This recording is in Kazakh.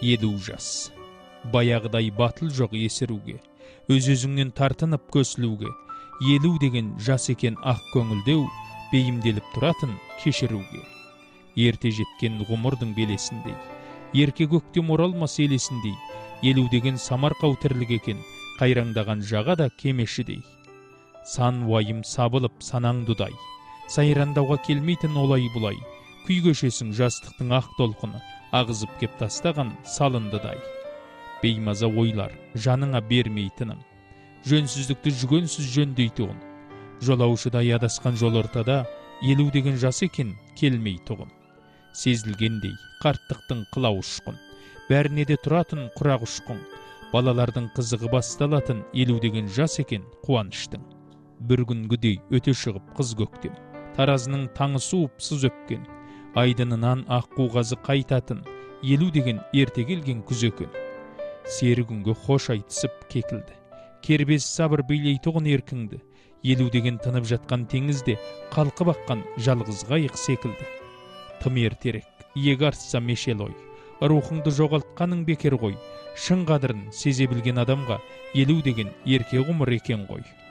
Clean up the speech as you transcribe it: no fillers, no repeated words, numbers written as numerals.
50 жас. Баяғыдай батыл жоқ есіруге, өз-өзіңнен тартынып көсілуге. 50 деген жас екен ақ көңілдеу, бейімделіп тұратын кешіруге. Ерте жеткен ғұмырдың белесіндей, ерке көктем оралмас елесіндей. 50 деген самарқау тірлік екен, қайраңдаған жаға да кемешідей. Сан уайым сабылып санаңдыдай, сайрандауға келмейтін олай бұлай. Күй көшесің жастықтың ақ толқыны, ағызып кеп тастаған салындыдай. Беймаза ойлар жаныңа бермейтінім, жөнсіздікті жүгенсіз жөндейтұғын. Жолаушыдай адасқан жол ортада, 50 деген жас екен келмей тұғын. Сезілгендей қарттықтың қылау ұшқын, бәріне де тұратын құрақ ұшқын. Балалардың қызығы басталатын 50 деген жас екен қуаныштың. Бір күнгідей өте шығып қыз көктем, таразының таңы суып сыз өпкен. Айдынынан аққу қазы қайтатын 50 деген ерте келген күз екен. Сері күнге хош айтысып кекілді, кербез сабыр билейтұғын еркіңді. 50 деген тынып жатқан теңізде қалқып аққан жалғыз қайық секілді. Тым ертерек, иек артса мешел ой, рухыңды жоғалтқаның бекер ғой. Шын қадірін сезе білген адамға 50 деген ерке ғұмыр екен ғой.